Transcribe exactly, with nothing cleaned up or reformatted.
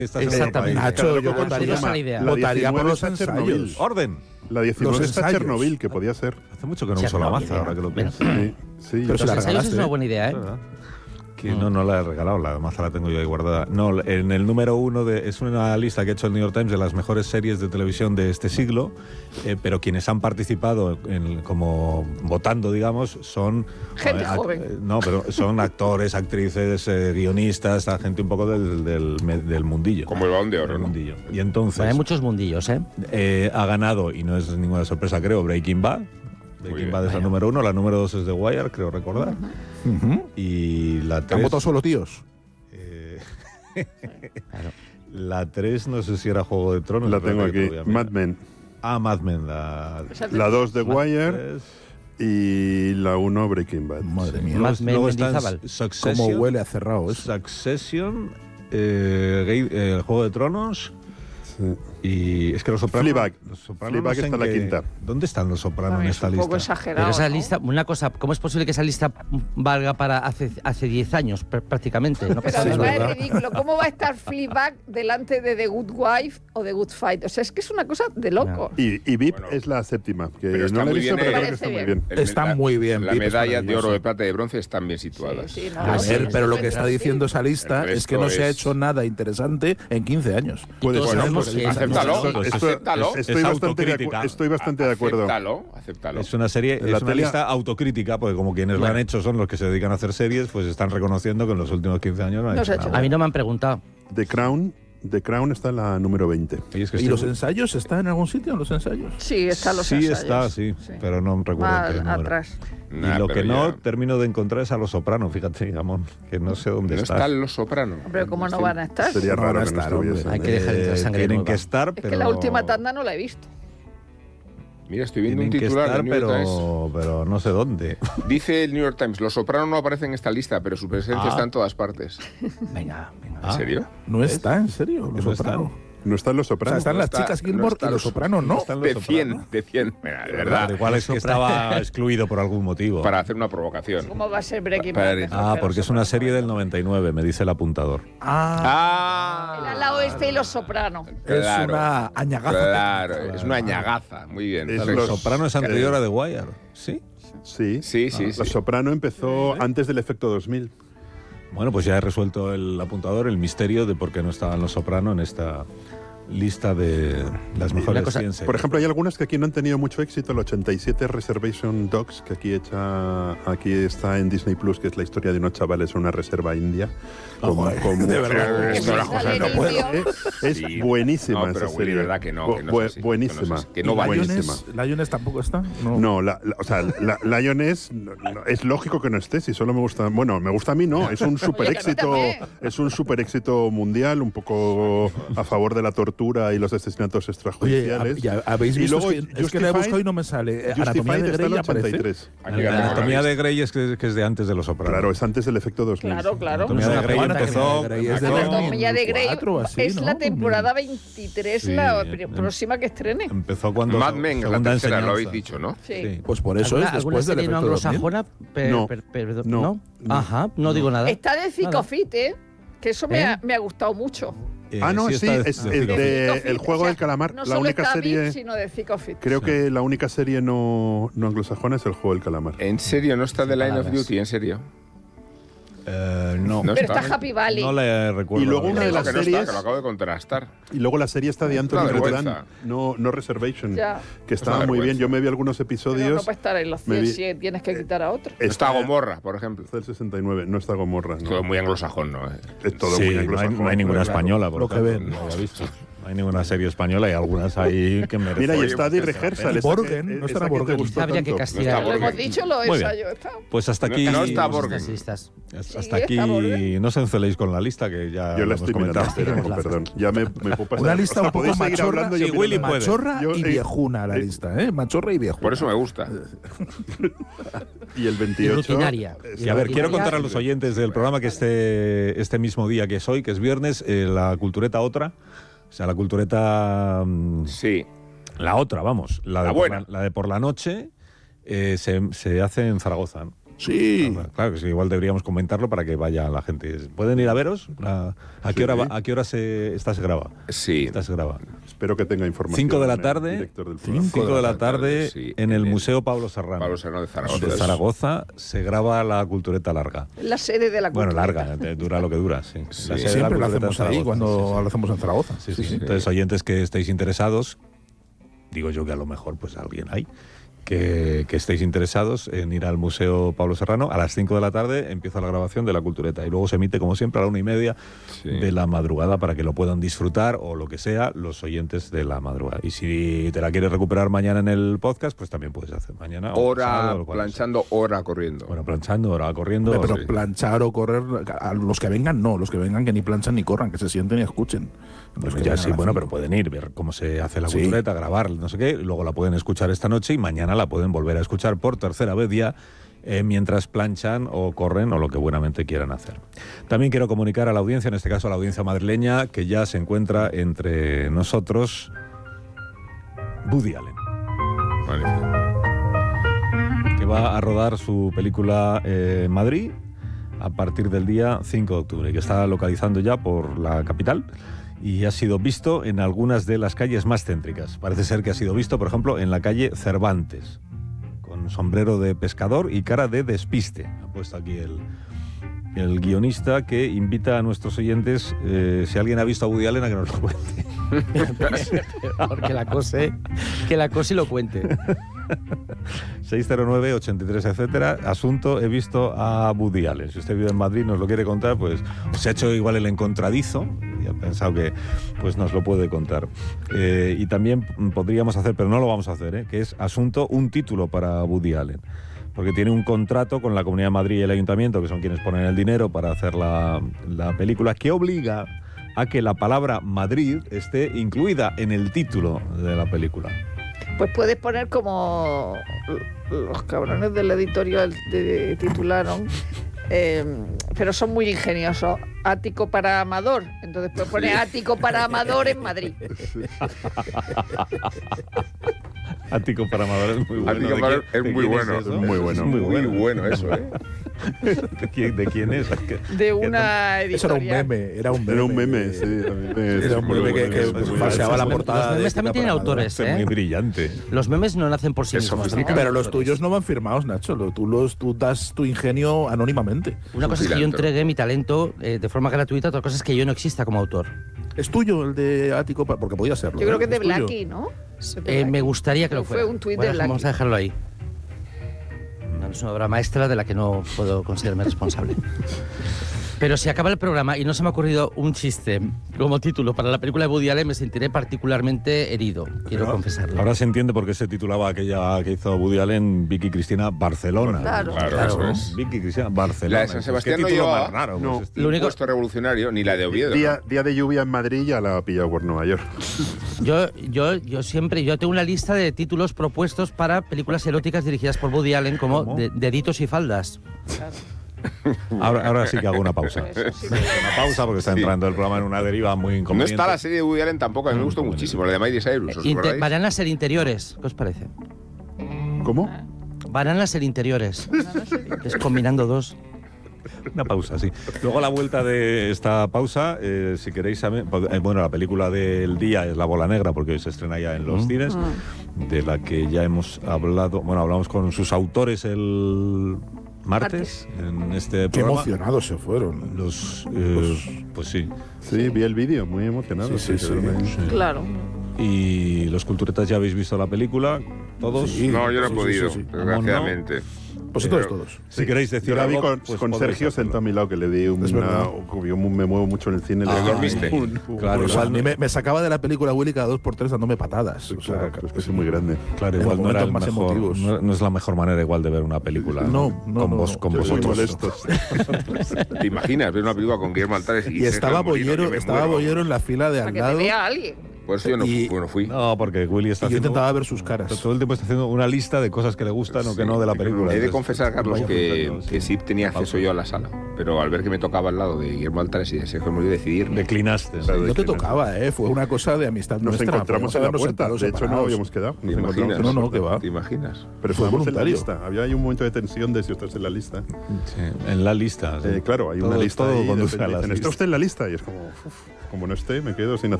Exactamente. Nacho, yo votaría, la votaría por los Chernobyl. ensayos. Orden. La diecinueve Los está ensayos. Chernobyl, que podía ser. Hace mucho que no uso la maza, ahora que lo pienso. Sí, sí. Pero si la Los ensayos regalaste, es una ¿eh? buena idea, ¿eh? ¿Verdad? Que no, no la he regalado, la maza la tengo yo ahí guardada. No, en el número uno de, es una lista que ha hecho el New York Times de las mejores series de televisión de este siglo, eh, pero quienes han participado en, como votando, digamos, son gente eh, joven. eh, no, pero son actores, actrices, eh, guionistas, la gente un poco del, del, del mundillo. Como el Balón de Oro, del ¿no? mundillo. Y entonces Bueno, hay muchos mundillos, ¿eh? eh, ha ganado, y no es ninguna sorpresa, creo, Breaking Bad. Breaking bien. Bad es la Bueno. número uno, la número dos es The Wire, creo recordar. Ujú. Y la ¿Han tres... votado solo tíos? eh, Claro. la tres no sé si era Juego de Tronos. La espérate tengo que te lo aquí. voy a mirar. Mad Men. Ah, Mad Men. La, Esa te- La dos The Wire tres. y la uno Breaking Bad. Madre mía. Mad Men Luego está Mendizábal. Succession. Cómo huele a cerrado eso. Succession, eh, Gay- eh, Juego de Tronos Sí. y es que los Sopranos. Fleabag. Los Sopranos Fleabag no sé está en en la qué- quinta. ¿Dónde están los Sopranos en Es esta un poco lista? exagerado. Pero esa ¿no? lista, una cosa, ¿cómo es posible que esa lista valga para hace hace diez años pr- prácticamente? No Pero pasa además nada. es ridículo. ¿Cómo va a estar Fleabag delante de The Good Wife o The Good Fight? O sea, es que es una cosa de loco. Y, y V I P Bueno, es la séptima, que pero está no la he muy visto, bien, pero eh, creo que está muy parece bien. El- Está la- muy bien, La Pip, es medalla de maravilloso. oro, de plata y de bronce están bien situadas. Sí, sí, no, A sí, ver, sí, pero lo sí, que está sí. diciendo esa lista El es que no resto se ha es- hecho nada interesante en quince años. Puede todos ser. sabemos Pues que es- acéptalo, Pues Esto- acéptalo. Estoy, Es bastante de, autocrítica. acu- estoy bastante de acuerdo. Acéptalo, acéptalo. Es una serie, La es una tele- lista autocrítica, porque como quienes lo Bueno. han hecho son los que se dedican a hacer series, pues están reconociendo que en los últimos quince años no han No hecho se ha hecho nada. A mí no me han preguntado. The Crown, The Crown está en la número veinte. Y, es que ¿Y estoy- los ensayos están en algún sitio? ¿Los ensayos? Sí, están los Sí ensayos. está, sí, Sí. pero no recuerdo Más en qué número. atrás. Nah, y lo pero que no ya- termino de encontrar es a Los Sopranos, fíjate, Gamón, que no sé dónde No está. están los Sopranos. Pero ¿cómo no van a estar? Sería No raro van a que no estar, hombre. estuviesen. Hay que dejar entrar sangre Tienen nueva. que estar, Es pero que la última tanda no la he visto. Mira, estoy viendo tienen un que titular estar, del New York Times. pero, pero no sé dónde. Dice el New York Times, los Sopranos no aparecen en esta lista, pero su presencia Ah. está en todas partes. Venga, venga. ¿En serio? No está, en serio, los No Sopranos. están. No están los O sea, Sopranos. están No las está- chicas no Gilmore está y los los- Sopranos no. están los De cien, Sopranos. de cien. Mira, de verdad. Igual es que estaba excluido por algún motivo. Para hacer una provocación. ¿Cómo va a ser Breaking Para- Bad? mejor Ah, que porque Los es una Sopranos? serie del noventa y nueve, me dice el apuntador. Ah, El Ah. ala oeste y Los Sopranos. es Claro. una añagaza. Claro, es una añagaza. Muy bien. Es Los los- Soprano es anterior a The Wire, ¿sí? Sí. Sí, sí, Los sí. Soprano empezó antes del efecto dos mil. Bueno, pues ya he resuelto el apuntador, el misterio de por qué no estaban Los Soprano en esta lista de las mejores cosa- cien series. Por ejemplo, hay algunas que aquí no han tenido mucho éxito. El ochenta y siete Reservation Dogs, que aquí, hecha, aquí está en Disney Plus, que es la historia de unos chavales en una reserva india. Como, Joder, como- de verdad. Que Esto me las cosas sale no el puedo. indio. Eh, Es Sí. buenísima No, pero esa Willy, serie. verdad que no, que no es Bu- así, que no es buenísima. así, que no va- buenísima. Lioness, Lioness tampoco está. No. No, la, la- o sea, la, Lioness no, no, es lógico que no esté, si solo me gusta. Bueno, me gusta a mí, no. Es un super que a mí éxito, también. es un super éxito mundial, un poco a favor de la tortura y los asesinatos Oye, extrajudiciales. ya habéis Y visto, luego es que, es que la he Justified- buscado y no me sale. Eh, Anatomía Justified de está en Grey el aparece. ochenta y tres. Aquí La la tengo anatomía la de lista. Grey es que, que es de antes de Los Sopranos. Claro, es antes del efecto dos mil. Claro, claro. Anatomía de Grey Anatomía de empezó... Grey es de empezó- Anatomía de Grey veinticuatro o así, es ¿no? la temporada veintitrés, Sí, la em- pr- próxima que estrene. empezó cuando... Mad Men, la segunda tercera, lo enseñanza. habéis dicho, ¿no? Sí. Sí. Pues por eso ¿Alguna, es alguna después del serie no efecto dos mil. anglosajona? Per- No. per- perdón, No. ¿no? No. Ajá, no digo nada. Está de Thick Nada. of It, ¿eh? Que eso me, ¿Eh? ha, me ha gustado mucho. Eh, Ah, no, sí, está de- es de el Thick of de- It. Thick of It, El juego o sea, del calamar, No la solo única está serie- Beef, sino de Thick of It. Creo Sí. que la única serie no, no anglosajona es el juego del calamar. ¿En serio no está The Line of palabras. Duty? ¿En serio? Eh, no, No Pero está. está Happy Valley. no le recuerdo. Y luego una de No, las que no series- está, que lo acabo de contrastar. Y luego la serie está de Una Anthony vergüenza. Bourdain, no, no Reservation, Ya. que Es estaba una muy bien. vergüenza. Yo me vi algunos Pero episodios. no puede estar en los me cien vi- si tienes que quitar a otro. No está Gomorra, por ejemplo. Está el sesenta y nueve, no está Gomorra. No. Todo muy anglosajón, ¿no? Es todo Sí, muy no hay, anglosajón. no hay ninguna claro. española, por Lo que ejemplo, ven. no había visto. No hay ninguna serie española y algunas ahí que merecen. Mira, y Oye, está pues The que se la Rehearsal. pena. esa Borgen, que- no esa estará que te Borgen. gustó Habría que tanto. castigar. No está Lo hemos Borgen. dicho, lo Muy bien. ensayo. Está. Pues hasta No, aquí... que no está Estas Borgen. listas. Hasta Sí, aquí está Borgen. no os enceléis con la lista, que ya Yo lo la hemos estoy mirando, comentado. pero, no, perdón. Ya me, me puedo pasar. Una O lista sea, un poco podéis seguir machorra, hablando y yo Sí, mirando. Willy puede. machorra Yo, y eh, viejuna la eh, lista, ¿eh? Machorra y viejuna. Por eso me gusta. Y el Y veintiocho. rutinaria. Y a ver, quiero Rutinaria. contar a los oyentes del programa que este, este mismo día que es hoy, que es viernes, eh, la cultureta otra, o sea, la cultureta... mm, Sí. la otra, vamos, la de, La por buena. la, la de por la noche, eh, se, se hace en Zaragoza. ¿no? Sí. Claro que sí, igual deberíamos comentarlo para que vaya la gente. ¿Pueden ir a veros? ¿A, a qué hora va- a qué hora se esta se graba? Sí. Esta se graba. Espero que tenga información. Cinco de la el tarde, director del programa. cinco de la tarde sí, en el en el Museo Pablo Serrano. Pablo Serrano de Zaragoza. De Zaragoza se graba la cultureta larga. La sede de la Bueno, cultura. larga, eh, dura lo que dura, sí. Sí. La sede de la Siempre lo cultureta hacemos en ahí Zaragoza, cuando sí, sí. lo hacemos en Zaragoza. Sí, sí, Sí, sí. Entonces, oyentes que estéis interesados, digo yo que a lo mejor pues alguien hay, que, que estéis interesados en ir al Museo Pablo Serrano, a las cinco de la tarde empieza la grabación de la cultureta y luego se emite, como siempre, a la una y media Sí. de la madrugada para que lo puedan disfrutar o lo que sea los oyentes de la madrugada. Y si te la quieres recuperar mañana en el podcast, pues también puedes hacer mañana. o Hora sábado, o cuando sea. planchando, hora corriendo. Bueno, planchando, hora corriendo. Hombre, pero sí. planchar o correr, a los que vengan no, los que vengan que ni planchan ni corran, que se sienten y escuchen. Pues Los que ya vengan sí, a las bueno, cinco. pero pueden ir, ver cómo se hace la Sí. cultureta, grabar, no sé qué, y luego la pueden escuchar esta noche y mañana la pueden volver a escuchar por tercera vez ya, eh, mientras planchan o corren o lo que buenamente quieran hacer. También quiero comunicar a la audiencia, en este caso a la audiencia madrileña, que ya se encuentra entre nosotros Woody Allen, Magnífico. que va a rodar su película eh, en Madrid a partir del día cinco de octubre, que está localizando ya por la capital y ha sido visto en algunas de las calles más céntricas. Parece ser que ha sido visto, por ejemplo, en la calle Cervantes, con sombrero de pescador y cara de despiste. Ha puesto aquí el, el guionista, que invita a nuestros oyentes, eh, si alguien ha visto a Woody Allen, a que nos lo cuente. que la cose, que la cose y lo cuente. seis cero nueve, ochenta y tres, etcétera. Asunto, he visto a Woody Allen. Si usted vive en Madrid, nos lo quiere contar, pues se ha hecho igual el encontradizo y ha pensado que pues nos lo puede contar. Eh, y también podríamos hacer, pero no lo vamos a hacer, ¿eh? que es asunto, un título para Woody Allen. Porque tiene un contrato con la Comunidad de Madrid y el Ayuntamiento, que son quienes ponen el dinero para hacer la, la película, que obliga a que la palabra Madrid esté incluida en el título de la película. Pues puedes poner como los cabrones del editorial de, titularon, eh, pero son muy ingeniosos. Ático para Amador. Entonces puedes poner Ático para Amador en Madrid. Ático para Amador es muy bueno. Ático ¿De para quién- es de muy quién bueno, eso? muy bueno. Es muy Muy bueno. bueno eso, ¿eh? ¿De quién, de quién es? ¿Qué- De una Eso era un editorial. meme, era un meme. Era un meme, sí. a mí me- Era un muy meme que, bueno, que es muy bueno. falseaba la Los portada. memes de también Quita tienen para Amador. autores, Es muy ¿eh? brillante. Los memes no nacen por sí Es mismos. sofisticado. Pero los tuyos no van firmados, Nacho. Lo- Tú, los, tú das tu ingenio anónimamente. Una cosa es que yo filantro. entregué mi talento eh, de forma gratuita, otra cosa es que yo no exista como autor. ¿Es tuyo el de Ático? Pa- Porque podía serlo. Yo creo ¿eh? que es de tuyo. Blackie, ¿no? Es de Eh, me Blackie. gustaría que lo Fue fuera. un tuit Bueno, de vamos a Blackie. dejarlo ahí. No, es una obra maestra de la que no puedo considerarme responsable. Pero si acaba el programa y no se me ha ocurrido un chiste como título para la película de Woody Allen, me sentiré particularmente herido, quiero Pero confesarlo. Ahora se entiende por qué se titulaba aquella que hizo Woody Allen, Vicky Cristina Barcelona. Claro. Claro, Claro. eso es. Vicky Cristina Barcelona. La de San Pues, Sebastián ¿qué no título llevaba- más raro? no. Pues, este- Lo único- Puesto revolucionario, ni la de Oviedo. Día, ¿no? día de lluvia en Madrid ya la ha pillado por Nueva York. Yo, yo, yo siempre, yo tengo una lista de títulos propuestos para películas eróticas dirigidas por Woody Allen, como ¿Cómo? de- Deditos y Faldas. Ahora, ahora sí que hago una pausa. Eso sí que- Una pausa porque está Sí. entrando el programa en una deriva muy No inconveniente. está la serie de Woody Allen tampoco, a mí me gustó muchísimo, la de Miley Cyrus, ¿os Inter- acordáis? van a ser interiores, ¿qué os parece? ¿Cómo? Van a ser interiores. Es combinando dos. Una pausa, sí. Luego a la vuelta de esta pausa, eh, si queréis saber, eh, bueno, la película del día es La Bola Negra, porque hoy se estrena ya en los cines, de la que ya hemos hablado, bueno, hablamos con sus autores el martes, en este Qué programa. emocionados se fueron. Los, eh, pues sí. Sí, vi el vídeo, muy emocionado. Sí, sí, se sí. quedaron ahí. Claro. Y los culturetas ya habéis visto la película, todos. Sí. No, yo no he Sí, sí, podido, sí, sí. desgraciadamente. Pues entonces todos. Si queréis decir Yo la vi algo, con, pues con podréis Sergio hacerlo. sentado a mi lado, que le di una... Es verdad. Yo me muevo mucho en el cine. le Ah, di dormiste. un- un- Claro, Pues igual a mí no- me, me sacaba de la película Willy cada dos por tres dándome patadas. O sea, Claro, es que soy muy grande. Claro, en igual los no era el momentos más mejor, emotivos. no, no es la mejor manera igual de ver una película. No, no, con no, vos, no. con Soy muy vosotros. molestos. ¿Te imaginas ver una película con Guillermo Altares y, y Sergio estaba Molino? Bollero, Yo me estaba muero. Bollero en la fila de Para al que te lado. vea alguien. Por eso yo no, Y- fui, no fui. No, porque Willy está Y yo haciendo... intentaba ver sus caras. Todo el tiempo está haciendo una lista de cosas que le gustan o que Sí, no de la sí, película. He de Entonces, confesar, Carlos, vaya que, apuntando, que sí tenía acceso yo a la sala. Pero al ver que me tocaba al lado de Guillermo Altares y de Sergio Murillo, decidir. Declinaste. Claro, No te declinaste. tocaba, ¿eh? Fue una cosa de amistad Nos nuestra. encontramos podemos en la habernos puerta. sentado De hecho, no separados. habíamos quedado. ¿Te Nos encontramos imaginas? en la No, no, puerta. que va. ¿Te imaginas? Pero Fue estábamos en la voluntario. lista. Había ahí un momento de tensión de si estás en la lista. Sí, en la lista. sí. Eh, claro, hay una Todo- lista todo ahí, conduce depende, a la dicen, ¿está lista. usted en la lista? Y es como, uf, como no esté, me quedo sin hacer